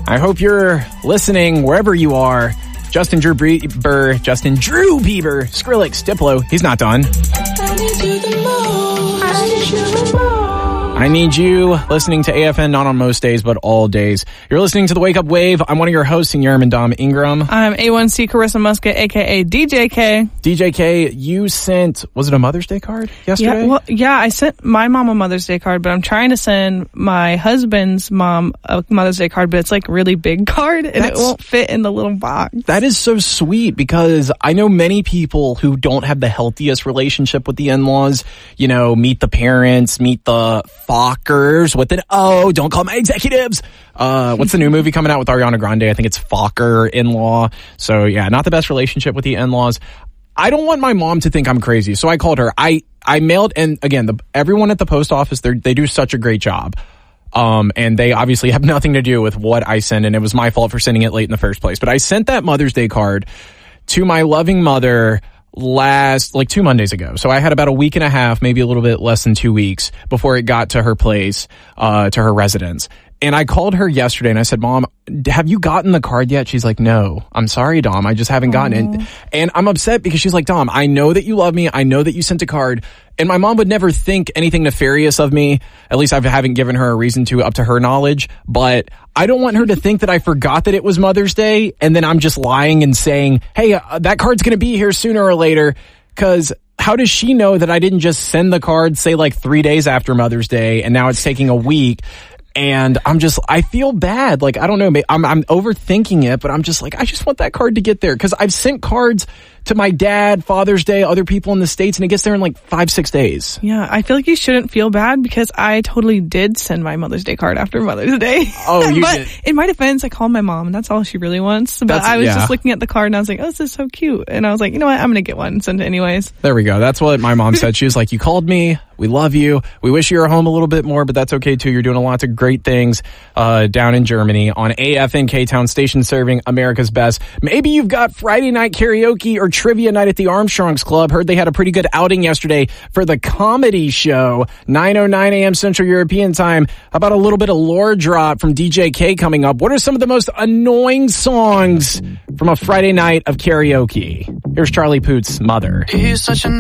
I hope you're listening wherever you are. Justin Drew Bieber, Skrillex, Diplo. He's not done. I need you listening to AFN, not on most days, but all days. You're listening to The Wake Up Wave. I'm one of your hosts, Yerman Dom Ingram. I'm A1C Carissa Muscat, a.k.a. DJK. DJK, you sent, was it a Mother's Day card yesterday? Yeah, I sent my mom a Mother's Day card, but I'm trying to send my husband's mom a Mother's Day card, but it's like really big card, and it won't fit in the little box. That is so sweet, because I know many people who don't have the healthiest relationship with the in-laws. You know, meet the parents, meet the Fockers with an O. Don't call my executives. What's the new movie coming out with Ariana Grande? I think it's Focker in-law. So yeah, not the best relationship with the in-laws. I don't want my mom to think I'm crazy, so I called her. I mailed, and again, everyone at the post office, they do such a great job. And they obviously have nothing to do with what I send, and it was my fault for sending it late in the first place. But I sent that Mother's Day card to my loving mother 2 Mondays ago. So I had about a week and a half, maybe a little bit less than 2 weeks before it got to her place, to her residence. And I called her yesterday and I said, Mom, have you gotten the card yet? She's like, no. I'm sorry, Dom. I just haven't gotten it. And I'm upset because she's like, Dom, I know that you love me. I know that you sent a card. And my mom would never think anything nefarious of me. At least I haven't given her a reason to, up to her knowledge. But I don't want her to think that I forgot that it was Mother's Day and then I'm just lying and saying, hey, that card's going to be here sooner or later. Because how does she know that I didn't just send the card, say, like 3 days after Mother's Day, and now it's taking a week? And I feel bad. Like, I don't know, I'm overthinking it, but I'm just like, I just want that card to get there. Because I've sent cards to my dad, Father's Day, other people in the States, and it gets there in like 5-6 days. Yeah, I feel like you shouldn't feel bad because I totally did send my Mother's Day card after Mother's Day. Oh, you but did? In my defense, I called my mom, and that's all she really wants. But I was just looking at the card, and I was like, oh, this is so cute. And I was like, you know what, I'm going to get one and send it anyways. There we go. That's what my mom said. She was like, you called me. We love you. We wish you were home a little bit more, but that's okay too. You're doing lots of great things down in Germany on AFN K-Town station serving America's best. Maybe you've got Friday night karaoke or trivia night at the Armstrongs Club. Heard they had a pretty good outing yesterday for the comedy show. 9:09 a.m. Central European time. How about a little bit of lore drop from DJ K coming up? What are some of the most annoying songs from a Friday night of karaoke? Here's Charlie Puth's Mother. He's such a